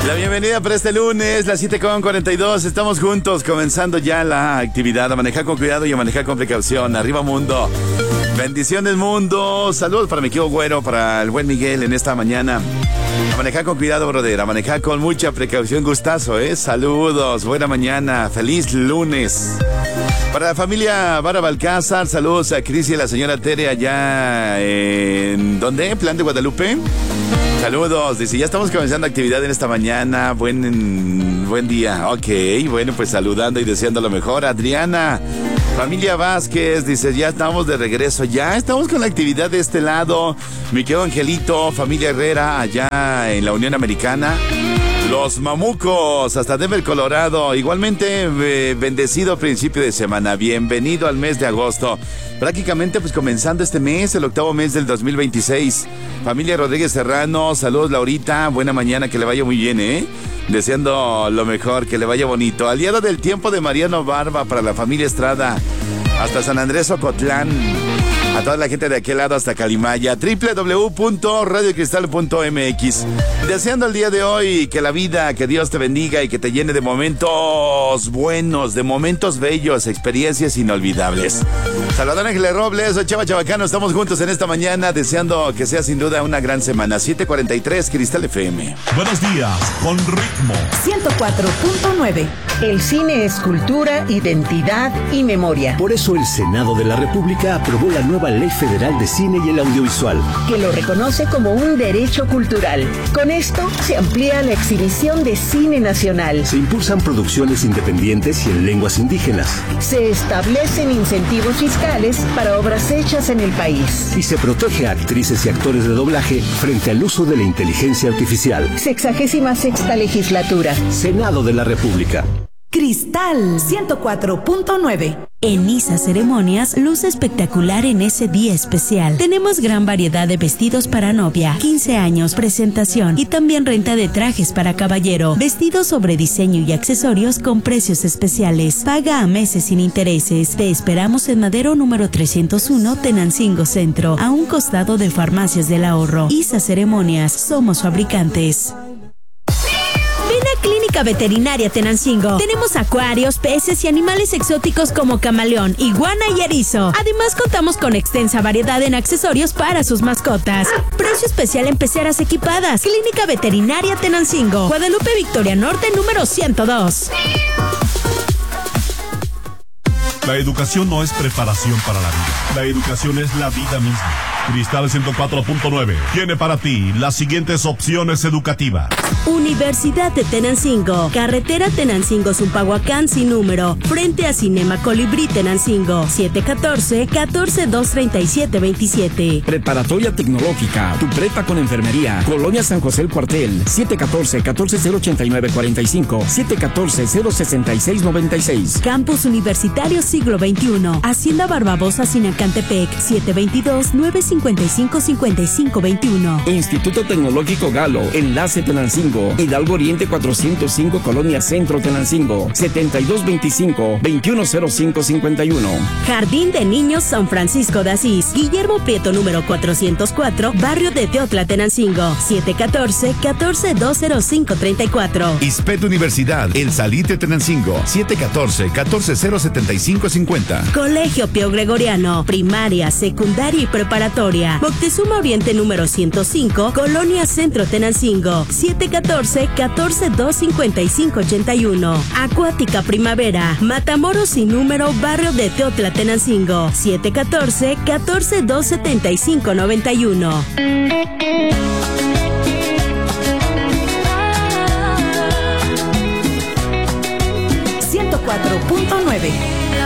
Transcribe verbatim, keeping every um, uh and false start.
La bienvenida para este lunes, las siete con cuarenta y dos. Estamos juntos, comenzando ya la actividad. A manejar con cuidado y a manejar con precaución. Arriba, mundo. Bendiciones, mundo. Saludos para mi querido Güero, para el buen Miguel en esta mañana. A manejar con cuidado, brother. A manejar con mucha precaución. Gustazo, ¿eh? Saludos. Buena mañana. Feliz lunes. Para la familia Vara Balcázar, saludos a Cris y a la señora Tere allá en... ¿dónde? ¿Plan de Guadalupe? Saludos, dice, ya estamos comenzando actividad en esta mañana, buen, buen día. Ok, bueno, pues saludando y deseando lo mejor. Adriana, familia Vázquez, dice, ya estamos de regreso, ya estamos con la actividad de este lado. Mi querido Angelito, familia Herrera, allá en la Unión Americana. Los Mamucos, hasta Denver, Colorado. Igualmente, eh, bendecido principio de semana. Bienvenido al mes de agosto. Prácticamente, pues comenzando este mes, el octavo mes del dos mil veintiséis. Familia Rodríguez Serrano, saludos Laurita. Buena mañana, que le vaya muy bien, ¿eh? Deseando lo mejor, que le vaya bonito. Aliado del tiempo de Mariano Barba para la familia Estrada. Hasta San Andrés Ocotlán. A toda la gente de aquel lado hasta Calimaya, doble u doble u doble u punto radio cristal punto m x. Deseando el día de hoy que la vida, que Dios te bendiga y que te llene de momentos buenos, de momentos bellos, experiencias inolvidables. Salvador Ángeles Robles, soy Chava Chabacano, estamos juntos en esta mañana, deseando que sea sin duda una gran semana. siete cuarenta y tres, Cristal F M. Buenos días, con ritmo. ciento cuatro punto nueve. El cine es cultura, identidad y memoria. Por eso el Senado de la República aprobó la nueva Ley Federal de Cine y el Audiovisual, que lo reconoce como un derecho cultural. Con esto se amplía la exhibición de cine nacional. Se impulsan producciones independientes y en lenguas indígenas. Se establecen incentivos fiscales para obras hechas en el país. Y se protege a actrices y actores de doblaje frente al uso de la inteligencia artificial. Sexagésima sexta legislatura. Senado de la República. Cristal ciento cuatro punto nueve. En Isa Ceremonias, luce espectacular en ese día especial. Tenemos gran variedad de vestidos para novia, quince años, presentación y también renta de trajes para caballero. Vestidos sobre diseño y accesorios con precios especiales. Paga a meses sin intereses. Te esperamos en Madero número trescientos uno, Tenancingo Centro, a un costado de Farmacias del Ahorro. Isa Ceremonias, somos fabricantes. Clínica Veterinaria Tenancingo. Tenemos acuarios, peces y animales exóticos como camaleón, iguana y erizo. Además, contamos con extensa variedad en accesorios para sus mascotas. Precio especial en peceras equipadas. Clínica Veterinaria Tenancingo. Guadalupe Victoria Norte, número ciento dos. La educación no es preparación para la vida. La educación es la vida misma. Cristal ciento cuatro punto nueve tiene para ti las siguientes opciones educativas. Universidad de Tenancingo. Carretera Tenancingo-Zumpahuacán sin número. Frente a Cinema Colibrí Tenancingo. siete uno cuatro, uno cuatro dos tres siete dos siete. Preparatoria Tecnológica. Tu prepa con enfermería. Colonia San José el Cuartel. siete uno cuatro, uno cuatro cero ocho nueve cuatro cinco. siete uno cuatro, cero seis seis nueve seis. Campus Universitario Siglo veintiuno. Hacienda Barbabosa Sinacantepec. siete dos dos, nueve cinco cinco, cinco cinco dos uno. Instituto Tecnológico Galo. Enlace Tenancingo. Hidalgo Oriente cuatrocientos cinco, Colonia Centro Tenancingo. setenta y dos veinticinco, veintiuno cero cinco cincuenta y uno. Jardín de Niños San Francisco de Asís. Guillermo Prieto número cuatrocientos cuatro, Barrio de Teotla Tenancingo. siete uno cuatro, uno cuatro dos cero cinco tres cuatro. ISPET Universidad, El Salite Tenancingo. siete uno cuatro, uno cuatro cero siete cinco cinco cero. Colegio Pío Gregoriano. Primaria, secundaria y preparatoria. Moctezuma Oriente número ciento cinco, Colonia Centro Tenancingo. siete uno cuatro, uno cuatro dos cinco cinco ocho uno. Acuática Primavera. Matamoros sin número, Barrio de Teotla Tenancingo. siete uno cuatro, uno cuatro dos siete cinco nueve uno. ciento cuatro punto nueve.